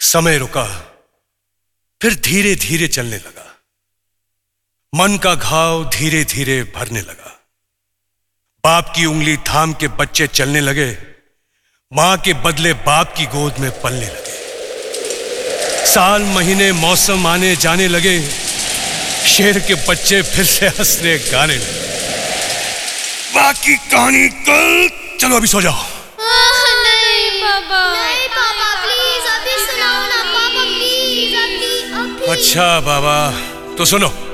समय रुका, फिर धीरे धीरे चलने लगा। मन का घाव धीरे धीरे भरने लगा। बाप की उंगली थाम के बच्चे चलने लगे। मां के बदले बाप की गोद में पलने लगे। साल महीने मौसम आने जाने लगे। शेर के बच्चे फिर से हंसने गाने लगे। बाकी कहानी कल। चलो अभी सो जाओ। नहीं पापा, नहीं पापा, प्लीज अभी सुनाओ ना पापा, प्लीज अभी। अच्छा बाबा, तो सुनो।